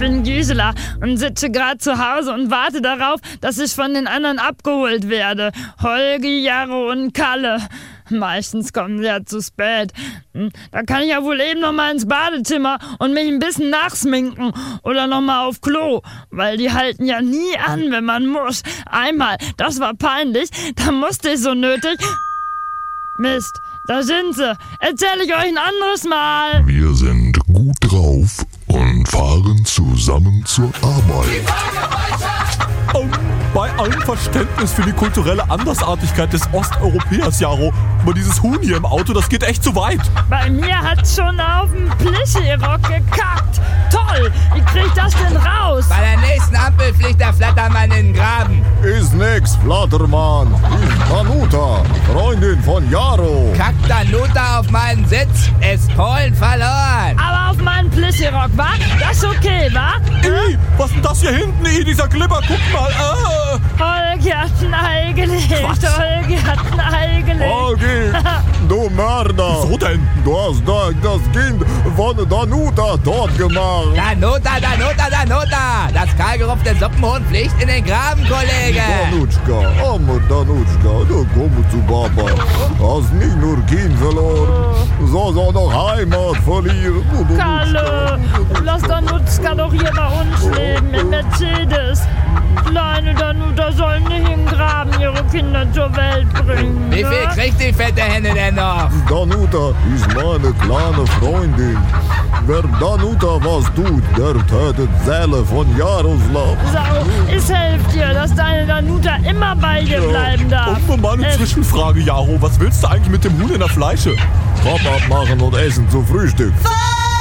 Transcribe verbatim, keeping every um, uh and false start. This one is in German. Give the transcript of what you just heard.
bin Gisela und sitze gerade zu Hause und warte darauf, dass ich von den anderen abgeholt werde. Holgi, Jaro und Kalle. Meistens kommen sie ja zu spät. Da kann ich ja wohl eben noch mal ins Badezimmer und mich ein bisschen nachsminken oder noch mal auf Klo, weil die halten ja nie an, wenn man muss. Einmal, das war peinlich, da musste ich so nötig... Mist, da sind sie. Erzähle ich euch ein anderes Mal. Wir sind gut drauf und fahren zusammen zur Arbeit. Um, bei allem Verständnis für die kulturelle Andersartigkeit des Osteuropäers, Jaro, aber dieses Huhn hier im Auto, das geht echt zu weit. Bei mir hat's schon auf den Plischi-Rock gekackt. Toll, wie krieg ich das denn raus? Bei der nächsten Ampel fliegt der Flattermann in den Graben. Ist nix, Flattermann. Ist Danuta, Freundin von Jaro. Kackt Danuta auf meinen Sitz, ist Polen verloren. Aber auf meinen Plischi-Rock, wa? Das ist okay, wa? Ih, was ist denn das hier hinten, Ih, dieser Glibber, guck mal. Ah. Holgi hat ein Ei gelegt. Was? Holgi hat ein Ei gelegt. Holgi, du Mörder. Wieso denn? Du hast da das Kind von Danuta tot gemacht. Danuta, Danuta, Danuta. Das kahlgerupfte Suppenhuhn fliegt in den Graben, Kollege. Danutschka, arme Danutschka, du komm zu Papa. Hast nicht nur Kind verloren, sondern auch noch Heimat verlieren. Du Kalle, lass Danutzka doch hier bei uns leben, in Mercedes. Kleine Danuta soll nicht in den Graben ihre Kinder zur Welt bringen. Wie viel kriegt die fette Henne denn noch? Danuta ist meine kleine Freundin. Wer Danuta was tut, der tötet Seele von Jaroslav. Sau, ich helfe dir, dass deine Danuta immer bei dir bleiben darf. Und mal eine Äh, Zwischenfrage, Jaro. Was willst du eigentlich mit dem Huhn in der Fleische? Kopf abmachen und essen zu Frühstück.